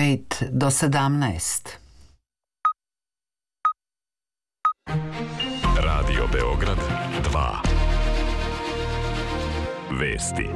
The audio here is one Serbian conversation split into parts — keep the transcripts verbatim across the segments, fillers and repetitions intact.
pet do sedamnaest. Radio Beograd dva. Vesti.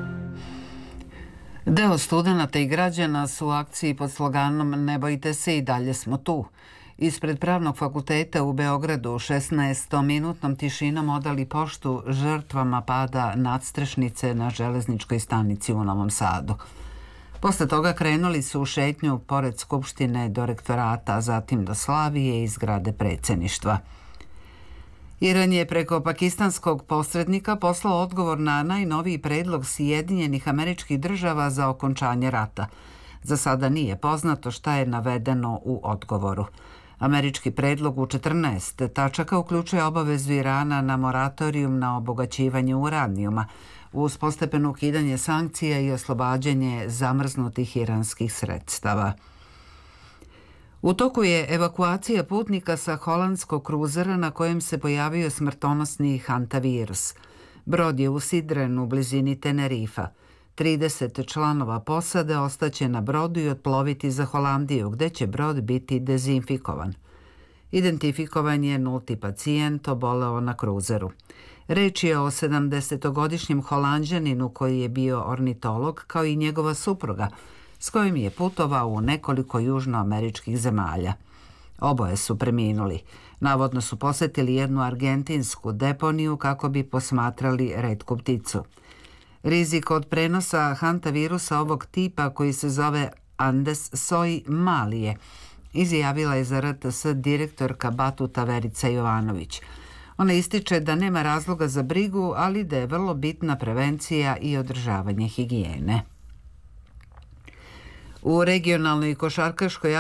Deo studenata i građana su u akciji pod sloganom "Ne bojte se, i dalje smo tu" ispred Pravnog fakulteta u Beogradu šesnaestominutnom tišinom odali poštu žrtvama pada nadstrešnice na železničkoj stanici u Novom Sadu. Posle toga krenuli su u šetnju pored Skupštine do rektorata, a zatim do Slavije i zgrade predsjedništva. Iran je preko pakistanskog posrednika poslao odgovor na najnoviji predlog Sjedinjenih Američkih Država za okončanje rata. Za sada nije poznato šta je navedeno u odgovoru. Američki predlog u četrnaest tačaka uključuje obavezu Irana na moratorijum na obogaćivanje uranijuma, uz postepeno ukidanje sankcija i oslobađanje zamrznutih iranskih sredstava. U toku je evakuacija putnika sa holandskog kruzera na kojem se pojavio smrtonosni hantavirus. Brod je usidren u blizini Tenerifa. trideset članova posade ostaće na brodu i otploviti za Holandiju, gde će brod biti dezinfikovan. Identifikovan je nulti pacijent oboleo na kruzeru. Reč je o sedamdesetogodišnjem Holanđaninu koji je bio ornitolog, kao i njegova supruga, s kojim je putovao u nekoliko južnoameričkih zemalja. Oboje su preminuli. Navodno su posetili jednu argentinsku deponiju kako bi posmatrali retku pticu. Rizik od prenosa hantavirusa ovog tipa, koji se zove Andes soi, mali je, izjavila je za R T S direktorka Batuta Verica Jovanović. Ona ističe da nema razloga za brigu, ali da je vrlo bitna prevencija i održavanje higijene. U regionalnoj košarkaškoj